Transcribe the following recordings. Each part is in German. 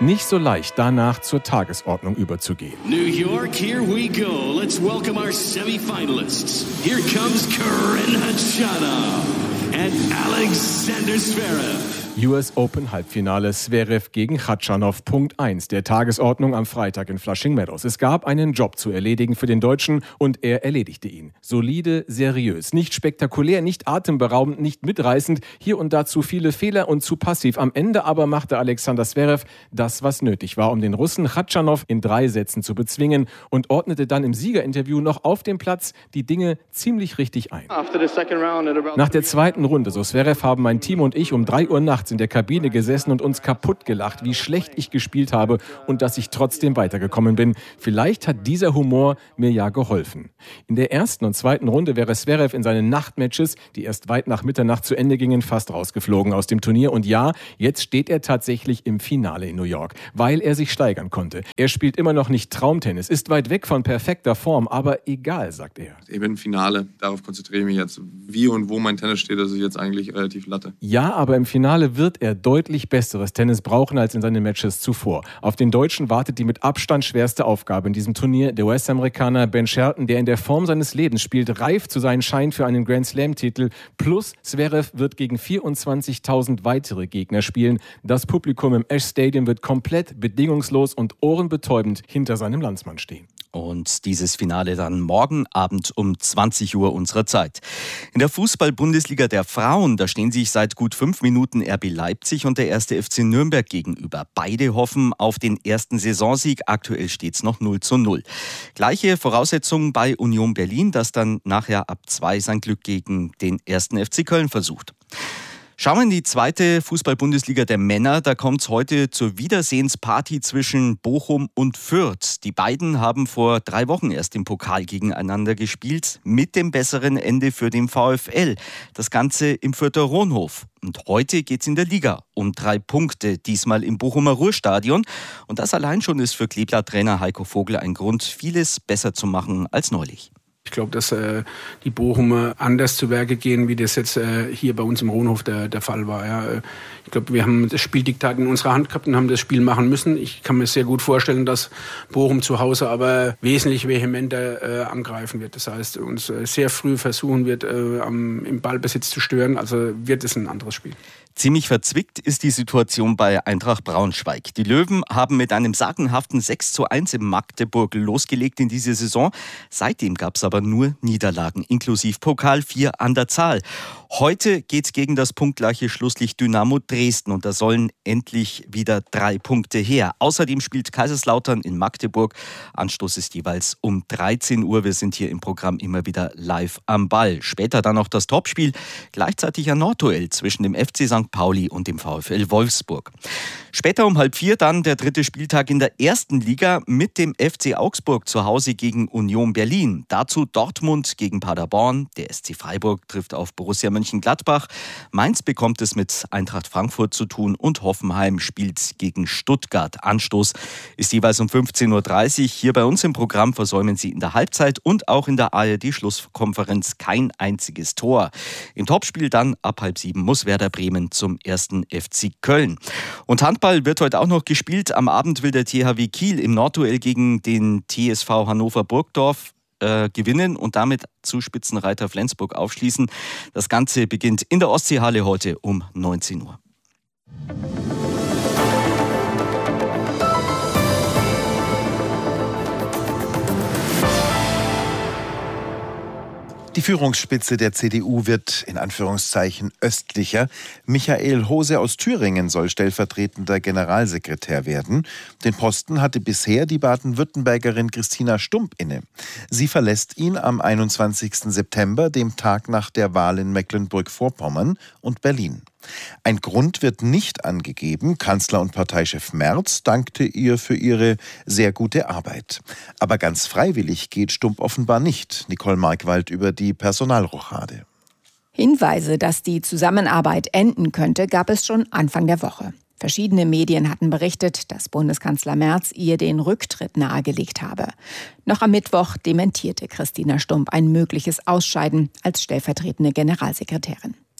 nicht so leicht, danach zur Tagesordnung überzugehen. New York, here we go. Let's welcome our semi-finalists. Here comes Karen Khachanov and Alexander Zverev. US Open Halbfinale Zverev gegen Khachanov, Punkt 1 der Tagesordnung am Freitag in Flushing Meadows. Es gab einen Job zu erledigen für den Deutschen und er erledigte ihn. Solide, seriös, nicht spektakulär, nicht atemberaubend, nicht mitreißend, hier und da zu viele Fehler und zu passiv. Am Ende aber machte Alexander Zverev das, was nötig war, um den Russen Khachanov in 3 Sätzen zu bezwingen und ordnete dann im Siegerinterview noch auf dem Platz die Dinge ziemlich richtig ein. Nach der zweiten Runde, so Zverev, haben mein Team und ich um 3 Uhr nachts in der Kabine gesessen und uns kaputt gelacht, wie schlecht ich gespielt habe und dass ich trotzdem weitergekommen bin. Vielleicht hat dieser Humor mir ja geholfen. In der ersten und zweiten Runde wäre Zverev in seinen Nachtmatches, die erst weit nach Mitternacht zu Ende gingen, fast rausgeflogen aus dem Turnier. Und ja, jetzt steht er tatsächlich im Finale in New York, weil er sich steigern konnte. Er spielt immer noch nicht Traumtennis, ist weit weg von perfekter Form, aber egal, sagt er. Ich bin im Finale, darauf konzentriere ich mich jetzt. Wie und wo mein Tennis steht, das ist jetzt eigentlich relativ Latte. Ja, aber im Finale wird er deutlich besseres Tennis brauchen als in seinen Matches zuvor. Auf den Deutschen wartet die mit Abstand schwerste Aufgabe in diesem Turnier. Der US-Amerikaner Ben Shelton, der in der Form seines Lebens spielt, reif zu sein scheint für einen Grand-Slam-Titel. Plus Zverev wird gegen 24.000 weitere Gegner spielen. Das Publikum im Ash Stadium wird komplett bedingungslos und ohrenbetäubend hinter seinem Landsmann stehen. Und dieses Finale dann morgen Abend um 20 Uhr unserer Zeit. In der Fußball-Bundesliga der Frauen, da stehen sich seit gut 5 Minuten RB Leipzig und der 1. FC Nürnberg gegenüber. Beide hoffen auf den ersten Saisonsieg. Aktuell steht es noch 0:0. Gleiche Voraussetzungen bei Union Berlin, das dann nachher ab 2 sein Glück gegen den 1. FC Köln versucht. Schauen wir in die zweite Fußball-Bundesliga der Männer. Da kommt es heute zur Wiedersehensparty zwischen Bochum und Fürth. Die beiden haben vor 3 Wochen erst im Pokal gegeneinander gespielt, mit dem besseren Ende für den VfL. Das Ganze im Fürther Rohnhof. Und heute geht es in der Liga um 3 Punkte, diesmal im Bochumer Ruhrstadion. Und das allein schon ist für Kleeblatt-Trainer Heiko Vogel ein Grund, vieles besser zu machen als neulich. Ich glaube, dass die Bochumer anders zu Werke gehen, wie das jetzt hier bei uns im Rohnhof der Fall war. Ja. Ich glaube, wir haben das Spieldiktat in unserer Hand gehabt und haben das Spiel machen müssen. Ich kann mir sehr gut vorstellen, dass Bochum zu Hause aber wesentlich vehementer angreifen wird. Das heißt, uns sehr früh versuchen wird, im Ballbesitz zu stören. Also wird es ein anderes Spiel. Ziemlich verzwickt ist die Situation bei Eintracht Braunschweig. Die Löwen haben mit einem sagenhaften 6:1 in Magdeburg losgelegt in diese Saison. Seitdem gab es aber nur Niederlagen, inklusive Pokal, 4 an der Zahl. Heute geht es gegen das punktgleiche Schlusslicht Dynamo Dresden und da sollen endlich wieder 3 Punkte her. Außerdem spielt Kaiserslautern in Magdeburg. Anstoß ist jeweils um 13 Uhr. Wir sind hier im Programm immer wieder live am Ball. Später dann noch das Topspiel, gleichzeitig ein Nordduell zwischen dem FC St. Pauli und dem VfL Wolfsburg. Später um 3:30 dann der 3. Spieltag in der 1. Liga mit dem FC Augsburg zu Hause gegen Union Berlin. Dazu Dortmund gegen Paderborn. Der SC Freiburg trifft auf Borussia Mönchengladbach. Mainz bekommt es mit Eintracht Frankfurt zu tun und Hoffenheim spielt gegen Stuttgart. Anstoß ist jeweils um 15:30 Uhr. Hier bei uns im Programm versäumen Sie in der Halbzeit und auch in der ARD-Schlusskonferenz kein einziges Tor. Im Topspiel dann ab 6:30 muss Werder Bremen zum 1. FC Köln. Und Handball wird heute auch noch gespielt. Am Abend will der THW Kiel im Nordduell gegen den TSV Hannover Burgdorf gewinnen und damit zu Spitzenreiter Flensburg aufschließen. Das Ganze beginnt in der Ostseehalle heute um 19 Uhr. Die Führungsspitze der CDU wird in Anführungszeichen östlicher. Michael Hose aus Thüringen soll stellvertretender Generalsekretär werden. Den Posten hatte bisher die Baden-Württembergerin Christina Stump inne. Sie verlässt ihn am 21. September, dem Tag nach der Wahl in Mecklenburg-Vorpommern und Berlin. Ein Grund wird nicht angegeben. Kanzler und Parteichef Merz dankte ihr für ihre sehr gute Arbeit. Aber ganz freiwillig geht Stump offenbar nicht. Nicole Markwald über die Personalrochade. Hinweise, dass die Zusammenarbeit enden könnte, gab es schon Anfang der Woche. Verschiedene Medien hatten berichtet, dass Bundeskanzler Merz ihr den Rücktritt nahegelegt habe. Noch am Mittwoch dementierte Christina Stump ein mögliches Ausscheiden als stellvertretende Generalsekretärin.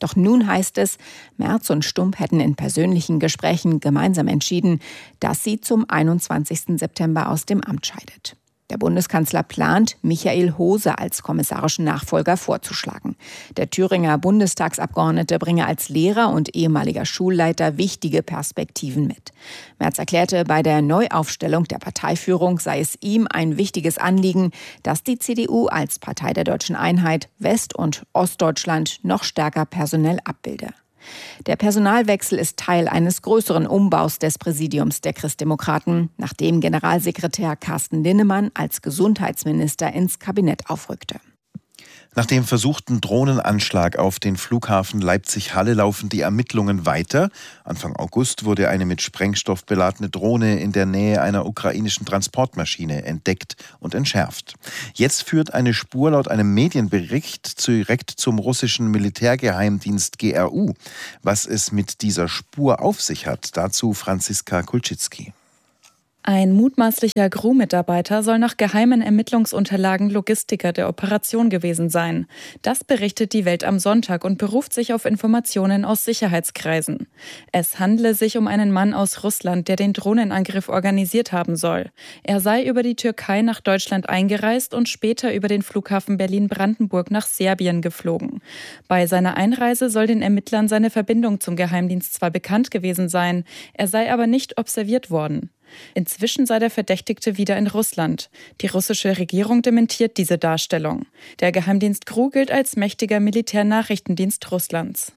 Doch nun heißt es, Merz und Stump hätten in persönlichen Gesprächen gemeinsam entschieden, dass sie zum 21. September aus dem Amt scheidet. Der Bundeskanzler plant, Michael Hose als kommissarischen Nachfolger vorzuschlagen. Der Thüringer Bundestagsabgeordnete bringe als Lehrer und ehemaliger Schulleiter wichtige Perspektiven mit. Merz erklärte, bei der Neuaufstellung der Parteiführung sei es ihm ein wichtiges Anliegen, dass die CDU als Partei der Deutschen Einheit West- und Ostdeutschland noch stärker personell abbilde. Der Personalwechsel ist Teil eines größeren Umbaus des Präsidiums der Christdemokraten, nachdem Generalsekretär Carsten Linnemann als Gesundheitsminister ins Kabinett aufrückte. Nach dem versuchten Drohnenanschlag auf den Flughafen Leipzig-Halle laufen die Ermittlungen weiter. Anfang August wurde eine mit Sprengstoff beladene Drohne in der Nähe einer ukrainischen Transportmaschine entdeckt und entschärft. Jetzt führt eine Spur laut einem Medienbericht direkt zum russischen Militärgeheimdienst GRU. Was es mit dieser Spur auf sich hat, dazu Franziska Kulczycki. Ein mutmaßlicher GRU-Mitarbeiter soll nach geheimen Ermittlungsunterlagen Logistiker der Operation gewesen sein. Das berichtet die Welt am Sonntag und beruft sich auf Informationen aus Sicherheitskreisen. Es handle sich um einen Mann aus Russland, der den Drohnenangriff organisiert haben soll. Er sei über die Türkei nach Deutschland eingereist und später über den Flughafen Berlin-Brandenburg nach Serbien geflogen. Bei seiner Einreise soll den Ermittlern seine Verbindung zum Geheimdienst zwar bekannt gewesen sein, er sei aber nicht observiert worden. Inzwischen sei der Verdächtigte wieder in Russland. Die russische Regierung dementiert diese Darstellung. Der Geheimdienst GRU gilt als mächtiger Militärnachrichtendienst Russlands.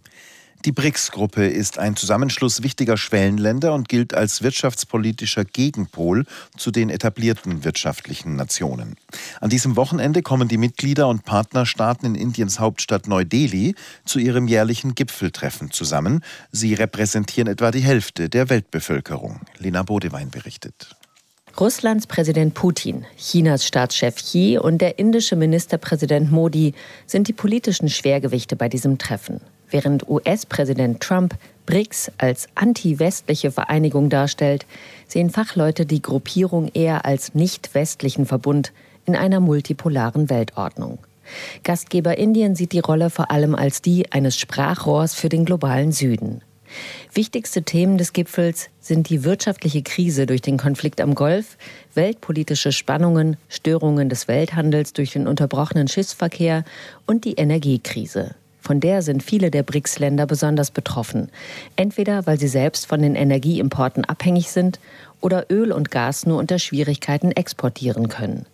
Die BRICS-Gruppe ist ein Zusammenschluss wichtiger Schwellenländer und gilt als wirtschaftspolitischer Gegenpol zu den etablierten wirtschaftlichen Nationen. An diesem Wochenende kommen die Mitglieder und Partnerstaaten in Indiens Hauptstadt Neu-Delhi zu ihrem jährlichen Gipfeltreffen zusammen. Sie repräsentieren etwa die Hälfte der Weltbevölkerung. Lena Bodewein berichtet. Russlands Präsident Putin, Chinas Staatschef Xi und der indische Ministerpräsident Modi sind die politischen Schwergewichte bei diesem Treffen. Während US-Präsident Trump BRICS als anti-westliche Vereinigung darstellt, sehen Fachleute die Gruppierung eher als nicht-westlichen Verbund in einer multipolaren Weltordnung. Gastgeber Indien sieht die Rolle vor allem als die eines Sprachrohrs für den globalen Süden. Wichtigste Themen des Gipfels sind die wirtschaftliche Krise durch den Konflikt am Golf, weltpolitische Spannungen, Störungen des Welthandels durch den unterbrochenen Schiffsverkehr und die Energiekrise. Von der sind viele der BRICS-Länder besonders betroffen. Entweder weil sie selbst von den Energieimporten abhängig sind oder Öl und Gas nur unter Schwierigkeiten exportieren können.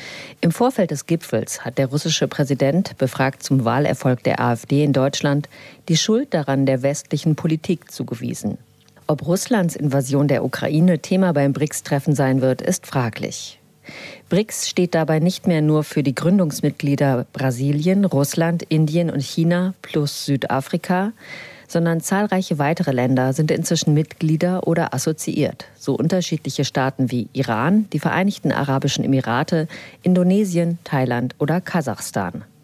Im Vorfeld des Gipfels hat der russische Präsident, befragt zum Wahlerfolg der AfD in Deutschland, die Schuld daran der westlichen Politik zugewiesen. Ob Russlands Invasion der Ukraine Thema beim BRICS-Treffen sein wird, ist fraglich. BRICS steht dabei nicht mehr nur für die Gründungsmitglieder Brasilien, Russland, Indien und China plus Südafrika, sondern zahlreiche weitere Länder sind inzwischen Mitglieder oder assoziiert. So unterschiedliche Staaten wie Iran, die Vereinigten Arabischen Emirate, Indonesien, Thailand oder Kasachstan.